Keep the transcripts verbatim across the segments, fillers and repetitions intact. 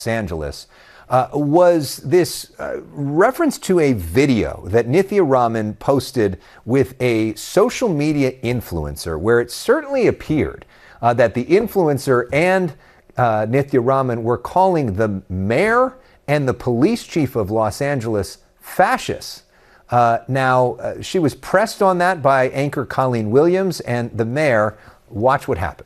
Angeles uh, was this uh, reference to a video that Nithya Raman posted with a social media influencer, where it certainly appeared uh, that the influencer and uh, Nithya Raman were calling the mayor and the police chief of Los Angeles fascists. Uh, now, uh, she was pressed on that by anchor Colleen Williams, and the mayor. Watch what happened.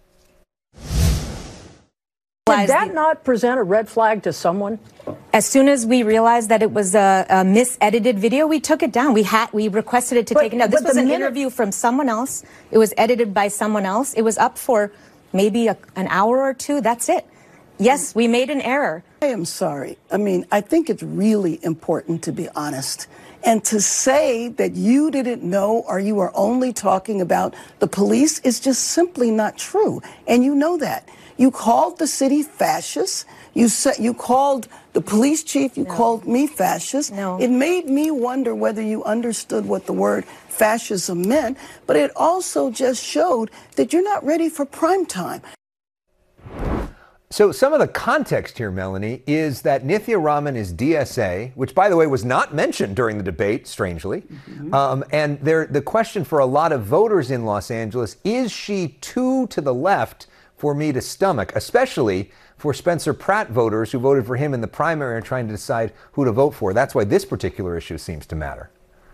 Did that not present a red flag to someone? As soon as we realized that it was a, a misedited video, we took it down. We had we requested it to but, take it down. This was an minute- interview from someone else. It was edited by someone else. It was up for maybe a, an hour or two. That's it. Yes, we made an error. I am sorry. I mean, I think it's really important to be honest. And to say that you didn't know or you were only talking about the police is just simply not true. And you know that. You called the city fascist. You said you called the police chief. You no. called me fascist. No. It made me wonder whether you understood what the word fascism meant. But it also just showed that you're not ready for prime time. So some of the context here, Melanie, is that Nithya Raman is D S A, which, by the way, was not mentioned during the debate, strangely. Mm-hmm. Um, and there, the question for a lot of voters in Los Angeles, is she too to the left for me to stomach, especially for Spencer Pratt voters who voted for him in the primary and trying to decide who to vote for? That's why this particular issue seems to matter.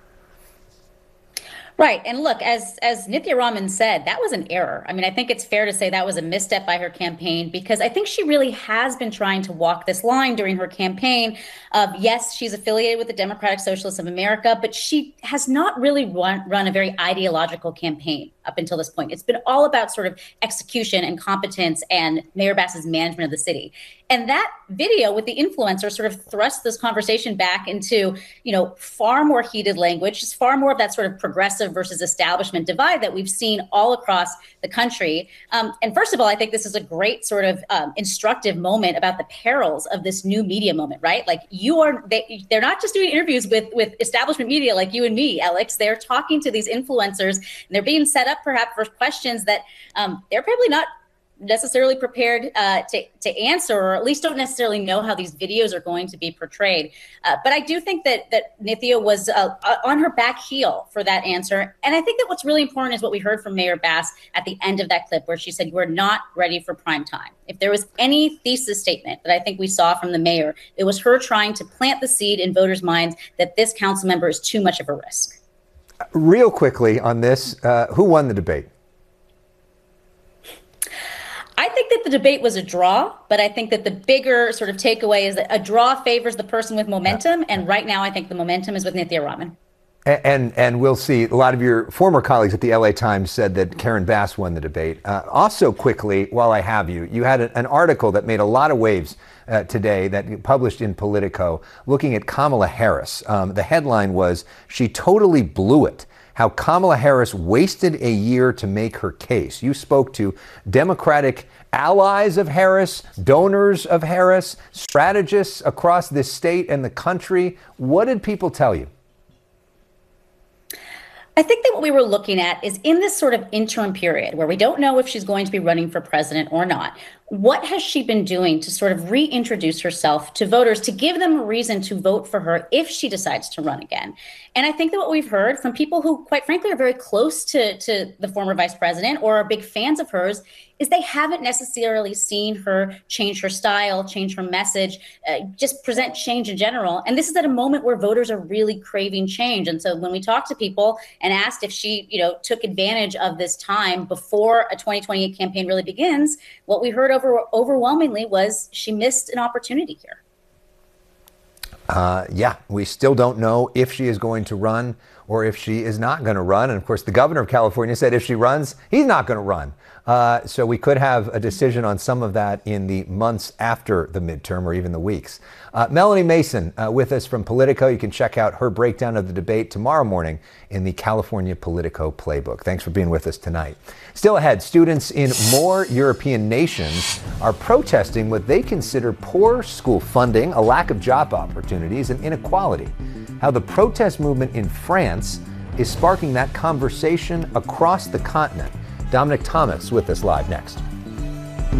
Right. And look, as as Nithya Raman said, that was an error. I mean, I think it's fair to say that was a misstep by her campaign, because I think she really has been trying to walk this line during her campaign of, yes, she's affiliated with the Democratic Socialists of America, but she has not really run, run a very ideological campaign up until this point. It's been all about sort of execution and competence and Mayor Bass's management of the city. And that video with the influencer sort of thrust this conversation back into, you know, far more heated language, just far more of that sort of progressive versus establishment divide that we've seen all across the country. Um, and first of all, I think this is a great sort of um, instructive moment about the perils of this new media moment, right? Like you are, they, they're not just doing interviews with, with establishment media like you and me, Alex. They're talking to these influencers, and they're being set up perhaps for questions that um, they're probably not necessarily prepared uh, to, to answer, or at least don't necessarily know how these videos are going to be portrayed. Uh, but I do think that that Nithya was uh, on her back heel for that answer. And I think that what's really important is what we heard from Mayor Bass at the end of that clip, where she said, "We're not ready for prime time." If there was any thesis statement that I think we saw from the mayor, it was her trying to plant the seed in voters' minds that this council member is too much of a risk. Real quickly on this, uh, who won the debate? I think that the debate was a draw, but I think that the bigger sort of takeaway is that a draw favors the person with momentum. Yeah. And right now, I think the momentum is with Nithya Raman. And, and and we'll see. A lot of your former colleagues at the L A Times said that Karen Bass won the debate. Uh, also, quickly, while I have you, you had a, an article that made a lot of waves uh, today that you published in Politico looking at Kamala Harris. Um, the headline was, "She totally blew it. How Kamala Harris wasted a year to make her case." You spoke to Democratic allies of Harris, donors of Harris, strategists across this state and the country. What did people tell you? I think that what we were looking at is, in this sort of interim period where we don't know if she's going to be running for president or not, what has she been doing to sort of reintroduce herself to voters, to give them a reason to vote for her if she decides to run again? And I think that what we've heard from people who, quite frankly, are very close to, to the former vice president or are big fans of hers is they haven't necessarily seen her change her style, change her message, uh, just present change in general. And this is at a moment where voters are really craving change. And so when we talked to people and asked if she, you know, took advantage of this time before a twenty twenty-eight campaign really begins, what we heard over overwhelmingly was she missed an opportunity here. Uh, yeah, we still don't know if she is going to run or if she is not going to run. And of course, the governor of California said if she runs, he's not going to run. Uh, so we could have a decision on some of that in the months after the midterm or even the weeks. Uh, Melanie Mason uh, with us from Politico. You can check out her breakdown of the debate tomorrow morning in the California Politico Playbook. Thanks for being with us tonight. Still ahead, students in more European nations are protesting what they consider poor school funding, a lack of job opportunities, and inequality. How the protest movement in France is sparking that conversation across the continent. Dominic Thomas with us live next.